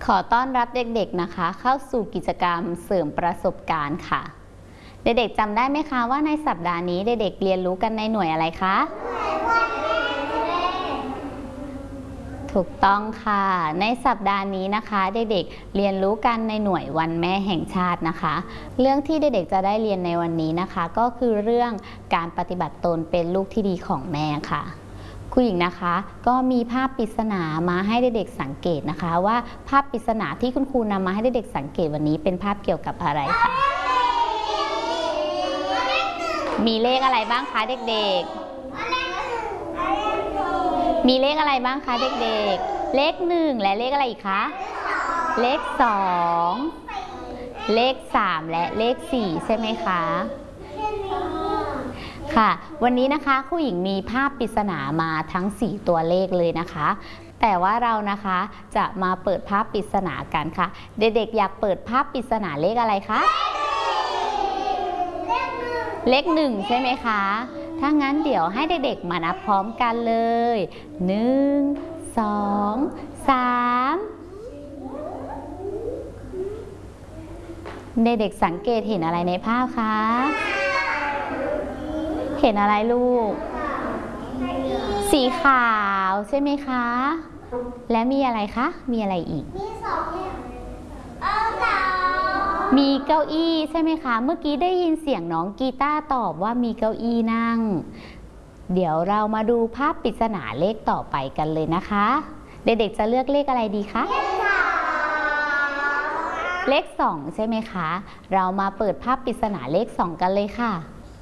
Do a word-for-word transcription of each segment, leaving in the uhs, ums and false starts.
ขอต้อนรับเด็กๆนะคะเข้าสู่กิจกรรมเสริมประสบการณ์ค่ะเด็กๆจำได้ไหมคะว่าในสัปดาห์นี้เด็กๆเรียนรู้กันในหน่วยอะไรคะถูกต้องค่ะในสัปดาห์นี้นะคะเด็กๆเรียนรู้กันในหน่วยวันแม่แห่งชาตินะคะเรื่องที่เด็กๆจะได้เรียนในวันนี้นะคะก็คือเรื่องการปฏิบัติตนเป็นลูกที่ดีของแม่ค่ะครูหญิงนะคะก็มีภาพปริศนามาให้เด็กๆสังเกตนะคะว่าภาพปริศนาที่คุณครูนำมาให้เด็กๆสังเกตวันนี้เป็นภาพเกี่ยวกับอะไรคะมีเลขอะไรบ้างคะเด็กๆมีเลขอะไรบ้างคะเด็กๆเลขหนึ่งและเลขอะไรอีกคะเลขสองเลขสามและเลขสี่ใช่ไหมคะค่ะวันนี้นะคะครูหญิงมีภาพปริศนามาทั้งสี่ตัวเลขเลยนะคะแต่ว่าเรานะคะจะมาเปิดภาพปริศนากันค่ะเด็กๆอยากเปิดภาพปริศนาเลขอะไรคะเลขหนึ่งใช่ไหมคะถ้างั้นเดี๋ยวให้เด็กๆมานับพร้อมกันเลยหนึ่งสองสามเด็กๆสังเกตเห็นอะไรในภาพคะเห็นอะไรลูกสีขาวใช่ไหมคะและมีอะไรคะมีอะไรอีกมีสองอย่างมีเก้าอี้ใช่ไหมคะเมื่อกี้ได้ยินเสียงน้องกีตาร์ตอบว่ามีเก้าอี้นั่งเดี๋ยวเรามาดูภาพปริศนาเลขต่อไปกันเลยนะคะเด็กๆจะเลือกเลขอะไรดีคะเลขสองใช่ไหมคะเรามาเปิดภาพปริศนาเลขสองกันเลยค่ะ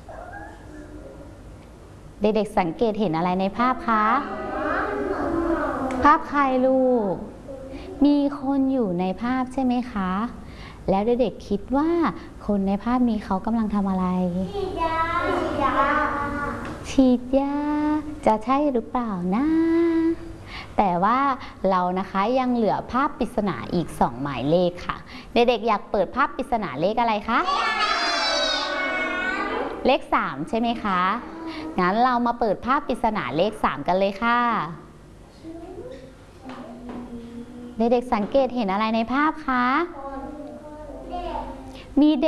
เด็กๆสังเกตเห็นอะไรในภาพคะภาพใครลูกมีคนอยู่ในภาพใช่ไหมคะแล้วเด็กๆคิดว่าคนในภาพนี้เขากำลังทำอะไรฉีดยาฉีดยาฉีดยาจะใช่หรือเปล่านะแต่ว่าเรานะคะยังเหลือภาพปริศนาอีกสองหมายเลขค่ะเด็กๆอยากเปิดภาพปริศนาเลขอะไรคะเลขสามใช่ไหมคะงั้นเรามาเปิดภาพปริศนาเลขสามกันเลยค่ะเด็กๆสังเกตเห็นอะไรในภาพคะมีเด็ก